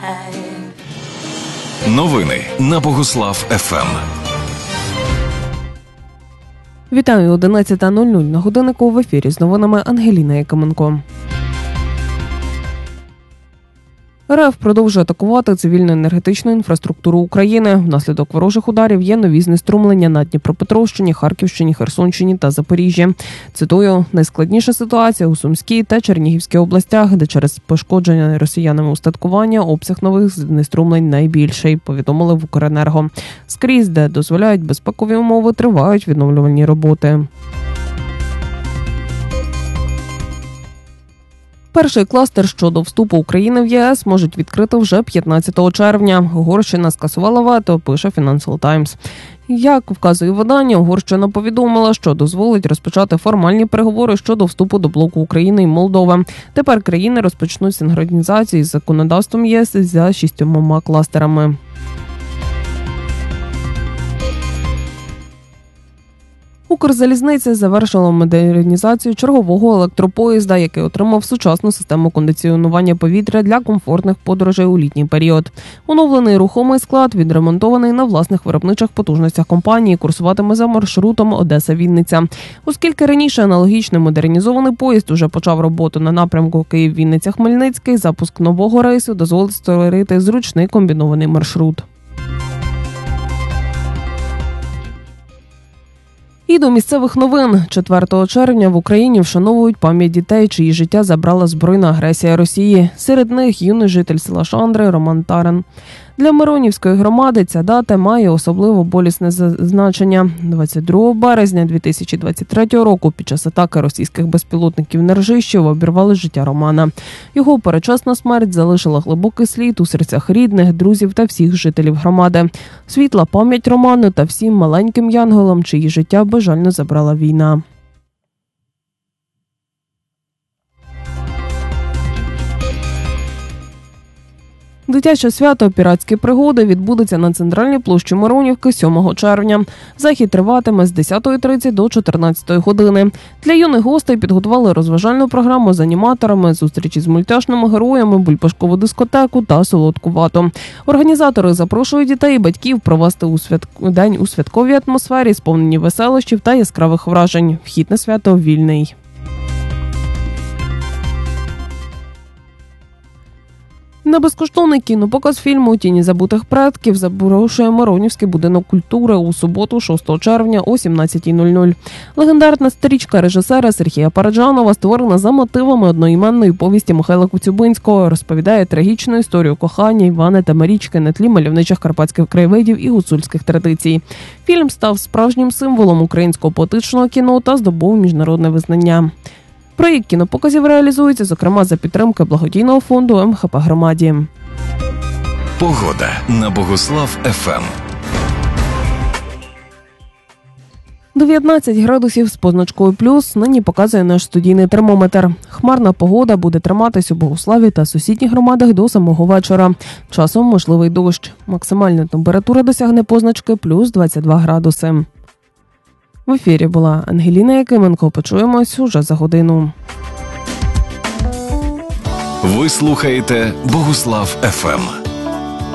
Новини на Богуслав ФМ. Вітаю, 11:00 на годиннику, в ефірі з новинами Ангеліна Якименко. РФ продовжує атакувати цивільну енергетичну інфраструктуру України. Внаслідок ворожих ударів є нові знеструмлення на Дніпропетровщині, Харківщині, Херсонщині та Запоріжжі. Цитую, найскладніша ситуація у Сумській та Чернігівській областях, де через пошкодження росіянами устаткування обсяг нових знеструмлень найбільший, повідомили в Укренерго. Скрізь, де дозволяють безпекові умови, тривають відновлювальні роботи. Перший кластер щодо вступу України в ЄС можуть відкрити вже 15 червня. Угорщина скасувала вето, пише Financial Times. Як вказує видання, Угорщина повідомила, що дозволить розпочати формальні переговори щодо вступу до блоку України і Молдови. Тепер країни розпочнуть синхронізацію з законодавством ЄС за 6 кластерами. Укрзалізниця завершила модернізацію чергового електропоїзда, який отримав сучасну систему кондиціонування повітря для комфортних подорожей у літній період. Оновлений рухомий склад, відремонтований на власних виробничих потужностях компанії, курсуватиме за маршрутом Одеса-Вінниця. Оскільки раніше аналогічний модернізований поїзд уже почав роботу на напрямку Київ-Вінниця-Хмельницький, запуск нового рейсу дозволить створити зручний комбінований маршрут. І до місцевих новин. 4 червня в Україні вшановують пам'ять дітей, чиї життя забрала збройна агресія Росії. Серед них юний житель села Шандри Роман Таран. Для Миронівської громади ця дата має особливо болісне значення. 22 березня 2023 року під час атаки російських безпілотників на Ржищів обірвали життя Романа. Його передчасна смерть залишила глибокий слід у серцях рідних, друзів та всіх жителів громади. Світла пам'ять Роману та всім маленьким янголам, чиї життя безжально забрала війна. Дитяче свято «Піратські пригоди» відбудеться на центральній площі Миронівки 7 червня. Захід триватиме з 10:30 до 14 години. Для юних гостей підготували розважальну програму з аніматорами, зустрічі з мультяшними героями, бульбашкову дискотеку та солодку вату. Організатори запрошують дітей і батьків провести день у святковій атмосфері, сповнені веселощів та яскравих вражень. Вхід на свято вільний. На безкоштовний кінопоказ фільму «Тіні забутих предків» запрошує Миронівський будинок культури у суботу, 6 червня о 17:00. Легендарна стрічка режисера Сергія Параджанова створена за мотивами одноіменної повісті Михайла Коцюбинського, розповідає трагічну історію кохання Івана та Марічки на тлі мальовничих карпатських краєвидів і гуцульських традицій. Фільм став справжнім символом українського поетичного кіно та здобув міжнародне визнання. Проєкт кінопоказів реалізується, зокрема, за підтримки благодійного фонду МХП «Громаді». Погода на Богуслав ФМ. 19 градусів з позначкою плюс нині показує наш студійний термометр. Хмарна погода буде триматись у Богуславі та сусідніх громадах до самого вечора. Часом можливий дощ. Максимальна температура досягне позначки плюс 22 градуси. В ефірі була Ангеліна Якименко. Почуємось уже за годину. Ви слухаєте Богуслав ФМ.